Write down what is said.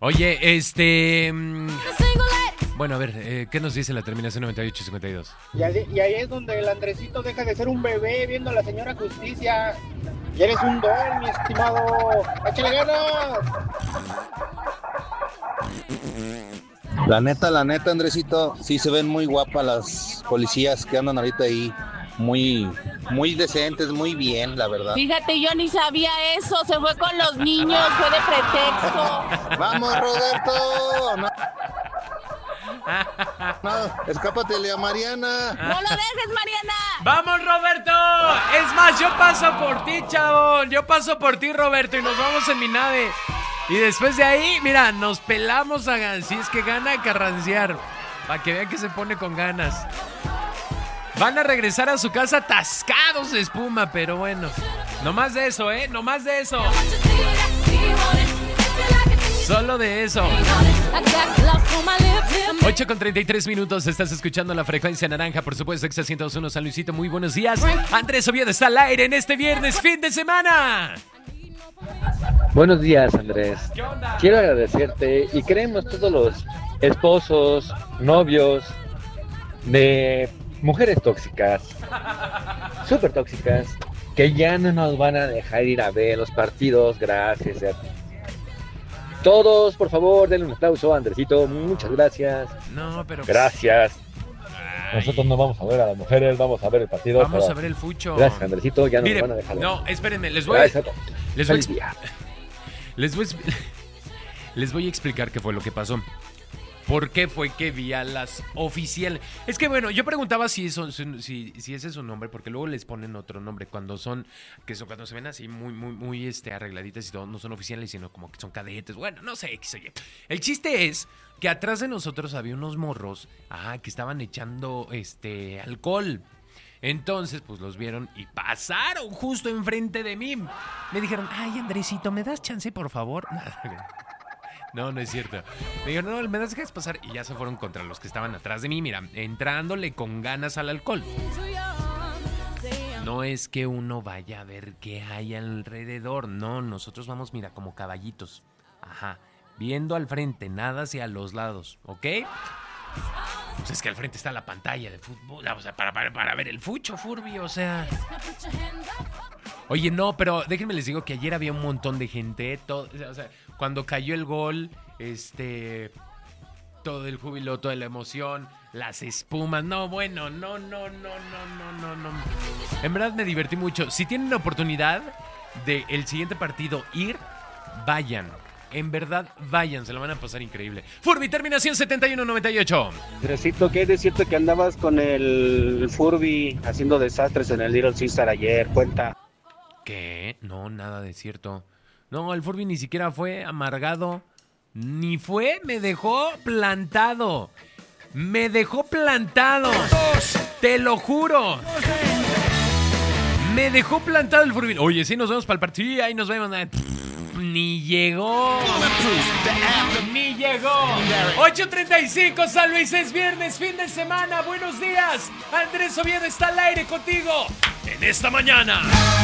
Oye, bueno, a ver, ¿qué nos dice la terminación 9852? Y ahí es donde el Andresito deja de ser un bebé viendo a la señora Justicia. Y eres un don, mi estimado. ¡Échale ganas! La neta, Andresito, sí se ven muy guapas las policías que andan ahorita ahí. Muy decentes, muy bien, la verdad. Fíjate, yo ni sabía eso. Se fue con los niños, fue de pretexto. ¡Vamos, Roberto! No, escápatele a Mariana. ¡No lo dejes, Mariana! ¡Vamos, Roberto! Es más, yo paso por ti, chabón. Yo paso por ti, Roberto, y nos vamos en mi nave. Y después de ahí, mira, nos pelamos a... Si es que gana a carranciar. Para que vean que se pone con ganas. Van a regresar a su casa atascados de espuma, pero bueno. No más de eso, ¿eh? No más de eso. Solo de eso. 8:33 estás escuchando la frecuencia naranja, por supuesto, Exa 102.1 San Luisito. Muy buenos días. Andrés Oviedo está al aire en este viernes, fin de semana. Buenos días, Andrés. ¿Qué onda? Quiero agradecerte y queremos todos los esposos, novios de mujeres tóxicas, súper tóxicas, que ya no nos van a dejar ir a ver los partidos. Gracias a ti. Todos, por favor, denle un aplauso a Andresito. Muchas gracias. No, pero... Gracias. Ay. Nosotros no vamos a ver a las mujeres, vamos a ver el partido. Vamos a ver el fucho. Gracias, Andresito, ya no Mire, nos van a dejar. no, espérenme, les voy a explicar qué fue lo que pasó. ¿Por qué fue que vi a las oficiales? Es que bueno, yo preguntaba si ese es su nombre, porque luego les ponen otro nombre cuando cuando se ven así muy arregladitas y todo, no son oficiales, sino como que son cadetes. Bueno, no sé, qué sé yo. El chiste es que atrás de nosotros había unos morros, que estaban echando alcohol. Entonces, pues los vieron y pasaron justo enfrente de mí. Me dijeron, ay, Andresito, ¿me das chance, por favor? No, no es cierto. Me dijeron, no, me das dejas pasar. Y ya se fueron contra los que estaban atrás de mí, mira, entrándole con ganas al alcohol. No es que uno vaya a ver qué hay alrededor. No, nosotros vamos, mira, como caballitos. Ajá, viendo al frente, nada hacia los lados, ¿ok? Pues es que al frente está la pantalla de fútbol, o sea, para ver el fucho, Furby, o sea. Oye, no, pero déjenme les digo que ayer había un montón de gente, o sea, cuando cayó el gol, todo el júbilo, toda la emoción, las espumas, no, bueno, no. En verdad me divertí mucho. Si tienen la oportunidad de el siguiente partido vayan. En verdad, vayan, se lo van a pasar increíble. Furby, terminación 7198. Andresito, ¿qué es cierto que andabas con el Furby haciendo desastres en el Little Caesar ayer? Cuenta. ¿Qué? No, nada de cierto. No, el Furby ni siquiera fue amargado. Ni fue, me dejó plantado. Me dejó plantado. Te lo juro. Me dejó plantado el Furby. Oye, sí, nos vemos para el partido. Sí, ahí nos vemos. Ni llegó. Ni llegó. 8:35, San Luis, es viernes, fin de semana. Buenos días. Andrés Oviedo está al aire contigo en esta mañana.